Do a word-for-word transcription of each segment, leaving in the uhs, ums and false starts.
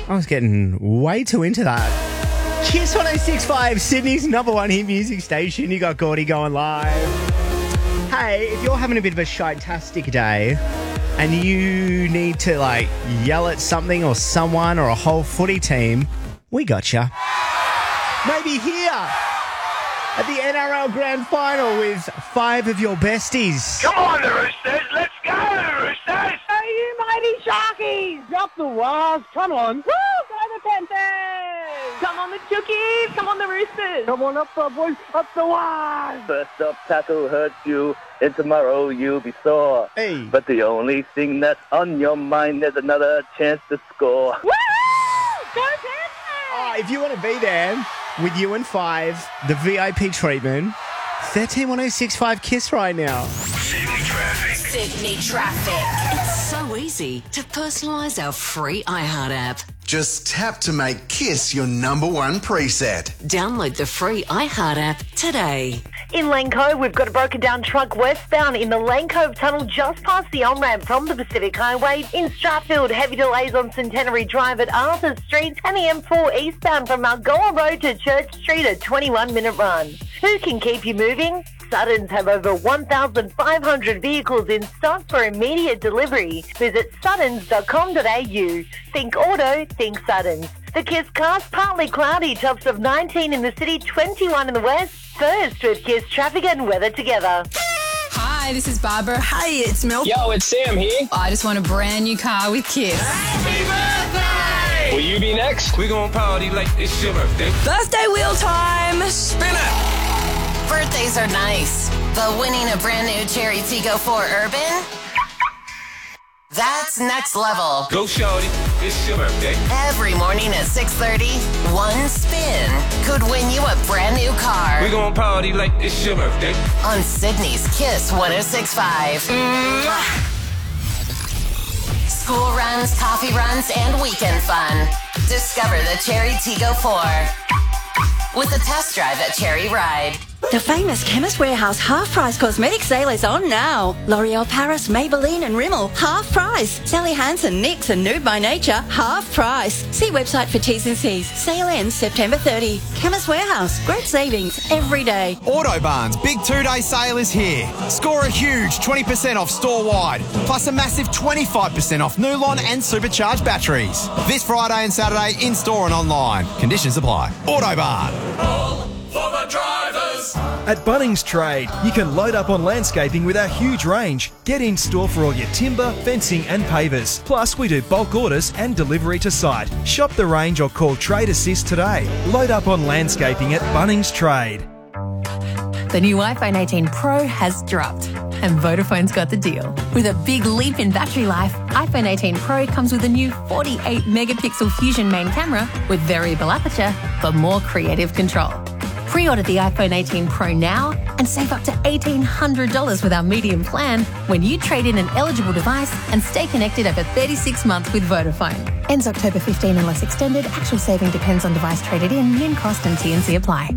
I was getting way too into that. Kiss one oh six point five, Sydney's number one hit music station. You got Gordy going live. Hey, if you're having a bit of a shite-tastic day and you need to, like, yell at something or someone or a whole footy team, we got you. Maybe here at the N R L Grand Final with five of your besties. Come on, the Roosters. Let's go, Roosters. Hey, you mighty Sharkies. Drop the wires. Come on. Woo, go the Panthers. Come on, the Chookies. Come on, the Roosters. Come on up, the boys. Up the wires. First up tackle hurts you, and tomorrow you'll be sore. Hey. But the only thing that's on your mind is another chance to score. Woo! Go Panthers! Oh, if you want to be there with you and five, the V I P treatment, thirteen one oh six point five Kiss right now. Sydney traffic. Sydney traffic. It's so easy to personalise our free iHeart app. Just tap to make Kiss your number one preset. Download the free iHeart app today. In Lane Cove, we've got a broken down truck westbound in the Lane Cove tunnel just past the on-ramp from the Pacific Highway. In Stratfield, heavy delays on Centenary Drive at Arthur Street and the M four eastbound from Mulgoa Road to Church Street, a twenty-one minute run. Who can keep you moving? Suttons have over one thousand five hundred vehicles in stock for immediate delivery. Visit suttons dot com dot a u. Think auto, think Suttons. The Kiss cast partly cloudy, tops of nineteen in the city, twenty-one in the west. First with Kiss traffic and weather together. Hi, this is Barbara. Hey, it's Mel. Yo, it's Sam here. I just want a brand new car with Kiss. Happy birthday! Will you be next? We're gonna party like it's your birthday. Birthday wheel time. Spin it! Birthdays are nice, but winning a brand new Cherry Tiggo four Urban? That's next level. Go shorty, it's your birthday. Every morning at six thirty, one spin could win you a brand new car. We're gonna party like it's your birthday. On Sydney's Kiss one oh six point five. Mwah. School runs, coffee runs, and weekend fun. Discover the Cherry Tiggo four with a test drive at Cherry Ride. The famous Chemist Warehouse half-price cosmetic sale is on now. L'Oreal Paris, Maybelline and Rimmel, half price. Sally Hansen, NYX and Nude by Nature, half price. See website for T's and C's. Sale ends September thirtieth. Chemist Warehouse, great savings every day. Autobarn's big two-day sale is here. Score a huge twenty percent off store-wide, plus a massive twenty-five percent off Nulon and supercharged batteries. This Friday and Saturday in-store and online. Conditions apply. Autobarn. All for the drivers. At Bunnings Trade, you can load up on landscaping with our huge range. Get in store for all your timber, fencing and pavers. Plus, we do bulk orders and delivery to site. Shop the range or call Trade Assist today. Load up on landscaping at Bunnings Trade. The new iPhone eighteen Pro has dropped, and Vodafone's got the deal. With a big leap in battery life, iPhone eighteen Pro comes with a new forty-eight megapixel Fusion main camera with variable aperture for more creative control. Pre-order the iPhone eighteen Pro now and save up to eighteen hundred dollars with our medium plan when you trade in an eligible device and stay connected over thirty-six months with Vodafone. Ends October fifteenth unless extended. Actual saving depends on device traded in. Min cost and T and C apply.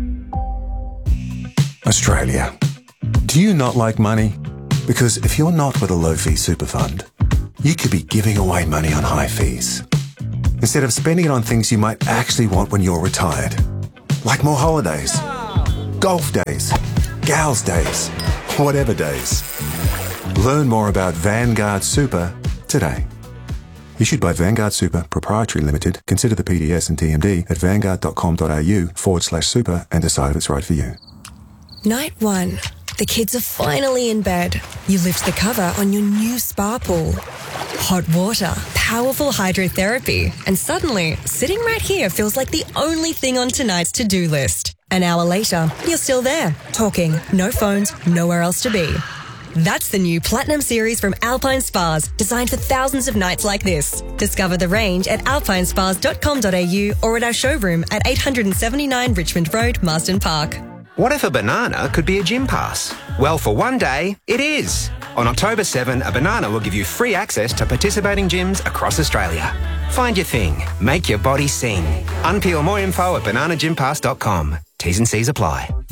Australia. Do you not like money? Because if you're not with a low-fee super fund, you could be giving away money on high fees instead of spending it on things you might actually want when you're retired. Like more holidays, golf days, gals days, whatever days. Learn more about Vanguard Super today. Issued by Vanguard Super Proprietary Limited. Consider the P D S and T M D at vanguard.com.au forward slash super and decide if it's right for you. Night one. The kids are finally in bed. You lift the cover on your new spa pool. Hot water, powerful hydrotherapy, and suddenly, sitting right here feels like the only thing on tonight's to-do list. An hour later, you're still there, talking, no phones, nowhere else to be. That's the new Platinum Series from Alpine Spas, designed for thousands of nights like this. Discover the range at alpine spas dot com dot a u or at our showroom at eight seventy-nine Richmond Road, Marsden Park. What if a banana could be a gym pass? Well, for one day, it is. On October seventh, a banana will give you free access to participating gyms across Australia. Find your thing. Make your body sing. Unpeel more info at banana gym pass dot com. T's and C's apply.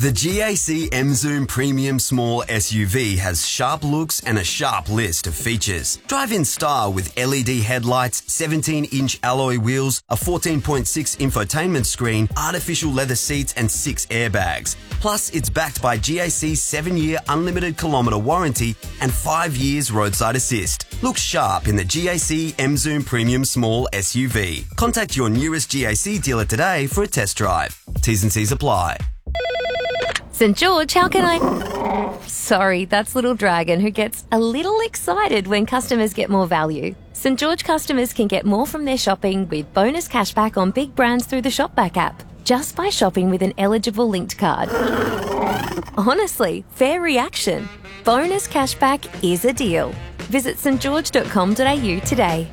The G A C M-Zoom Premium Small S U V has sharp looks and a sharp list of features. Drive in style with L E D headlights, seventeen inch alloy wheels, a fourteen point six infotainment screen, artificial leather seats and six airbags. Plus, it's backed by G A C's seven year unlimited kilometre warranty and five years roadside assist. Look sharp in the G A C M-Zoom Premium Small S U V. Contact your nearest G A C dealer today for a test drive. T's and C's apply. St George, how can I... Sorry, that's Little Dragon, who gets a little excited when customers get more value. St George customers can get more from their shopping with bonus cashback on big brands through the Shopback app, just by shopping with an eligible linked card. Honestly, fair reaction. Bonus cashback is a deal. Visit st george dot com dot a u today.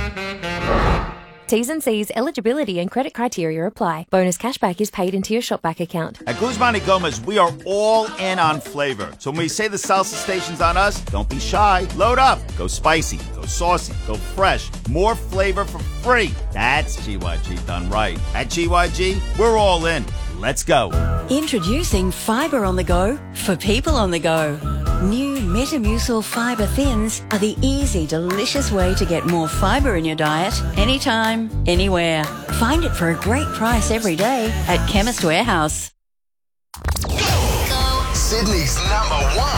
T's and C's, eligibility and credit criteria apply. Bonus cashback is paid into your Shopback account. At Guzman y Gomez, we are all in on flavor. So when we say the salsa station's on us, don't be shy. Load up. Go spicy. Go saucy. Go fresh. More flavor for free. That's G Y G done right. At G Y G, we're all in. Let's go. Introducing Fibre on the Go for people on the go. New Metamucil Fibre Thins are the easy, delicious way to get more fibre in your diet anytime, anywhere. Find it for a great price every day at Chemist Warehouse. Sydney's number one